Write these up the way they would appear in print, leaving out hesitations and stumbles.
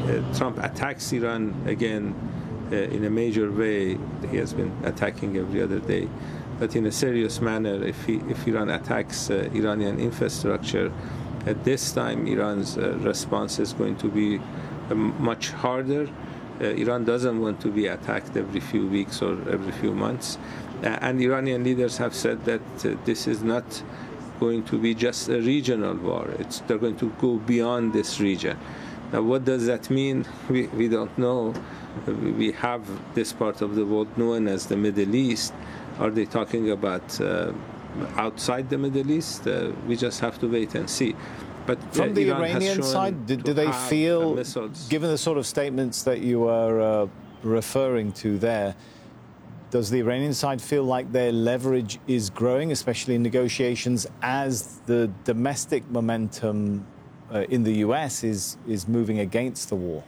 Trump attacks Iran again in a major way. He has been attacking every other day, but in a serious manner. If Iran attacks Iranian infrastructure, at this time Iran's response is going to be much harder. Iran doesn't want to be attacked every few weeks or every few months. And Iranian leaders have said that this is not going to be just a regional war. They're going to go beyond this region. Now, what does that mean? We don't know. We have this part of the world known as the Middle East. Are they talking about outside the Middle East? We just have to wait and see. But from the Iranian side, do they feel, given the sort of statements that you are referring to there, does the Iranian side feel like their leverage is growing, especially in negotiations, as the domestic momentum in the US is moving against the war?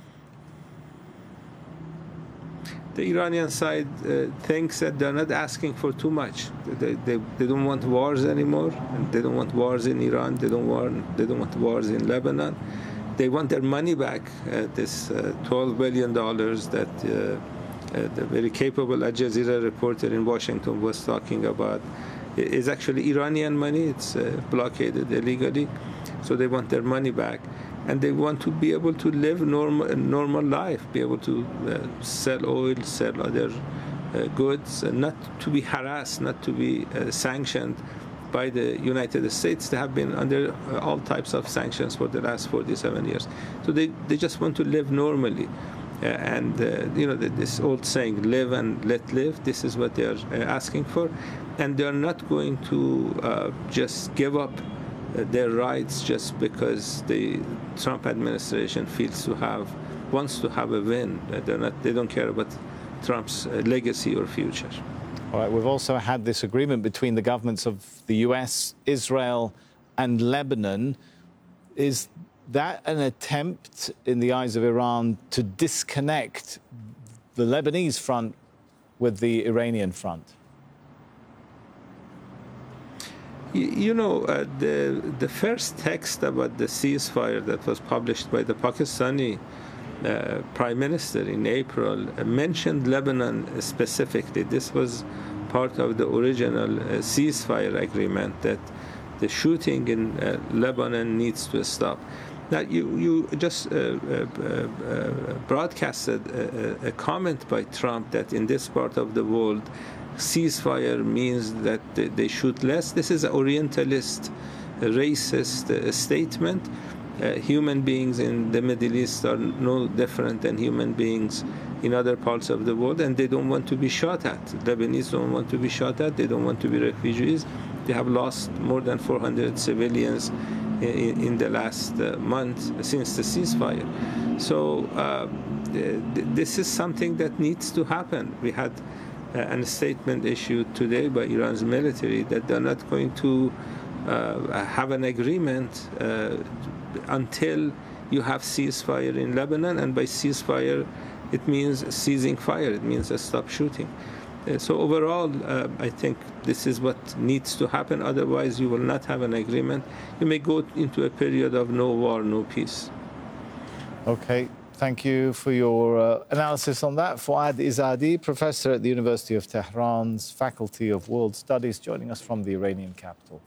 The Iranian side thinks that they're not asking for too much. They don't want wars anymore, and they don't want wars in Iran. They don't want wars in Lebanon. They want their money back. This $12 billion that the very capable Al Jazeera reporter in Washington was talking about is actually Iranian money. It's blockaded illegally, so they want their money back. And they want to be able to live normal life, be able to sell oil, sell other goods, and not to be harassed, not to be sanctioned by the United States. They have been under all types of sanctions for the last 47 years. So they just want to live normally. This old saying, live and let live, this is what they are asking for. And they are not going to just give up their rights just because the Trump administration wants to have a win. They don't care about Trump's legacy or future. All right, we've also had this agreement between the governments of the US, Israel, and Lebanon. Is that an attempt, in the eyes of Iran, to disconnect the Lebanese front with the Iranian front? The first text about the ceasefire that was published by the Pakistani Prime Minister in April mentioned Lebanon specifically. This was part of the original ceasefire agreement, that the shooting in Lebanon needs to stop. Now, you just broadcasted a comment by Trump that in this part of the world, ceasefire means that they shoot less. This is an Orientalist, racist statement. Human beings in the Middle East are no different than human beings in other parts of the world, and they don't want to be shot at. Lebanese don't want to be shot at. They don't want to be refugees. They have lost more than 400 civilians in the last month since the ceasefire. So this is something that needs to happen. We had a statement issued today by Iran's military that they're not going to have an agreement until you have ceasefire in Lebanon, and by ceasefire it means ceasing fire, it means a stop shooting. So overall, I think this is what needs to happen, otherwise you will not have an agreement. You may go into a period of no war, no peace. Okay. Thank you for your analysis on that. Fouad Izzadi, professor at the University of Tehran's Faculty of World Studies, joining us from the Iranian capital.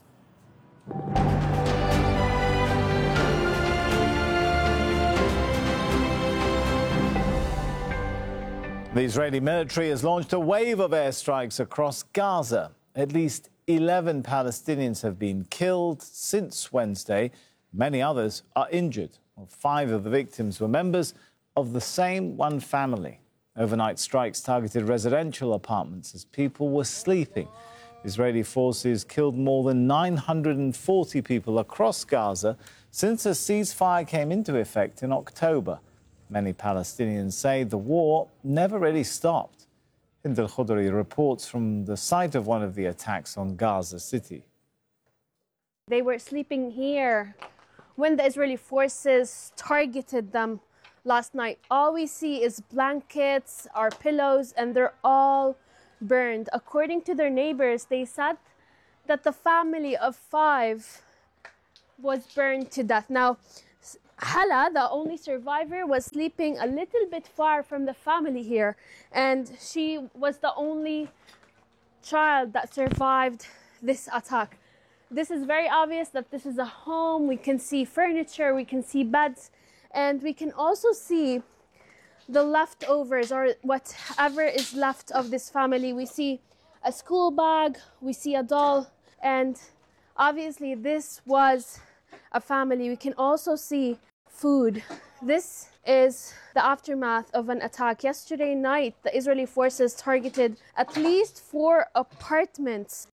The Israeli military has launched a wave of airstrikes across Gaza. At least 11 Palestinians have been killed since Wednesday. Many others are injured. 5 of the victims were members of the same one family. Overnight strikes targeted residential apartments as people were sleeping. Israeli forces killed more than 940 people across Gaza since a ceasefire came into effect in October. Many Palestinians say the war never really stopped. Hind al-Khudri reports from the site of one of the attacks on Gaza City. They were sleeping here when the Israeli forces targeted them last night. All we see is blankets, our pillows, and they're all burned. According to their neighbors, they said that the family of 5 was burned to death. Now, Hala, the only survivor, was sleeping a little bit far from the family here, and she was the only child that survived this attack. This is very obvious that this is a home. We can see furniture, we can see beds, and we can also see the leftovers, or whatever is left of this family. We see a school bag, we see a doll, and obviously this was a family. We can also see food. This is the aftermath of an attack. Yesterday night, the Israeli forces targeted at least 4 apartments.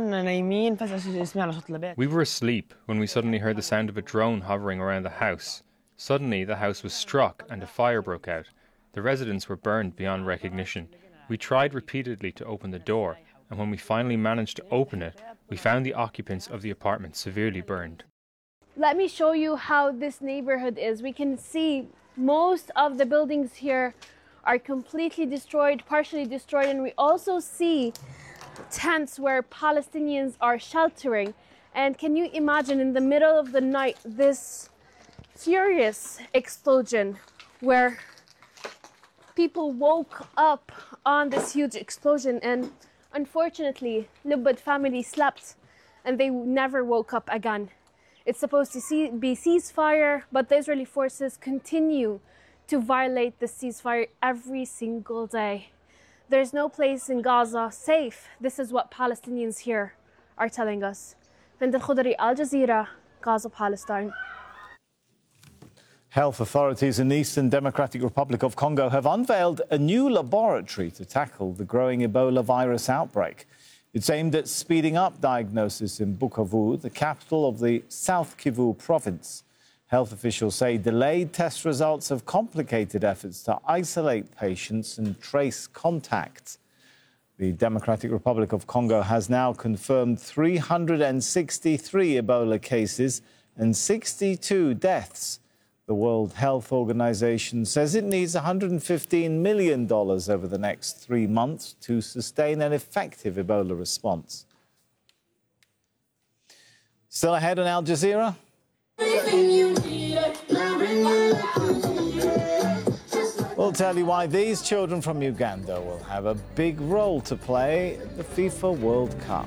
We were asleep when we suddenly heard the sound of a drone hovering around the house. Suddenly, the house was struck and a fire broke out. The residents were burned beyond recognition. We tried repeatedly to open the door, and when we finally managed to open it, we found the occupants of the apartment severely burned. Let me show you how this neighborhood is. We can see most of the buildings here are completely destroyed, partially destroyed, and we also see tents where Palestinians are sheltering. And can you imagine, in the middle of the night, this furious explosion where people woke up on this huge explosion, and unfortunately Lubbad family slept and they never woke up again. It's supposed to be ceasefire, but the Israeli forces continue to violate the ceasefire every single day. There's no place in Gaza safe. This is what Palestinians here are telling us. Find al-Khudri, Al Jazeera, Gaza, Palestine. Health authorities in the Eastern Democratic Republic of Congo have unveiled a new laboratory to tackle the growing Ebola virus outbreak. It's aimed at speeding up diagnosis in Bukavu, the capital of the South Kivu province. Health officials say delayed test results have complicated efforts to isolate patients and trace contacts. The Democratic Republic of Congo has now confirmed 363 Ebola cases and 62 deaths. The World Health Organization says it needs $115 million over the next 3 months to sustain an effective Ebola response. Still ahead on Al Jazeera. We'll tell you why these children from Uganda will have a big role to play at the FIFA World Cup.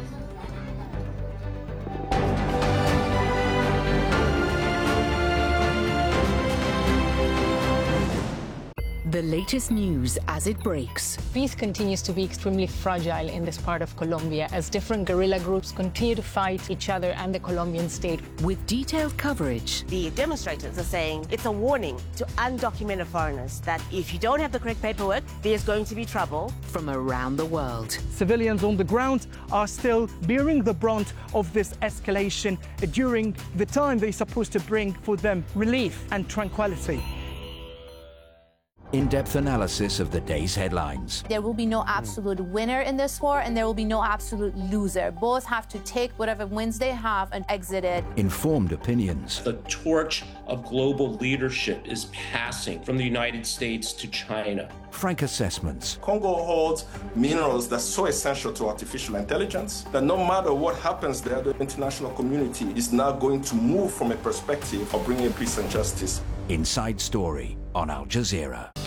The latest news as it breaks. Peace continues to be extremely fragile in this part of Colombia as different guerrilla groups continue to fight each other and the Colombian state. With detailed coverage. The demonstrators are saying it's a warning to undocumented foreigners that if you don't have the correct paperwork, there's going to be trouble. From around the world. Civilians on the ground are still bearing the brunt of this escalation during the time they're supposed to bring for them relief and tranquility. In-depth analysis of the day's headlines. There will be no absolute winner in this war, and there will be no absolute loser. Both have to take whatever wins they have and exit it. Informed opinions. The torch of global leadership is passing from the United States to China. Frank assessments. Congo holds minerals that's so essential to artificial intelligence that no matter what happens there, the international community is now going to move from a perspective of bringing peace and justice. Inside Story on Al Jazeera.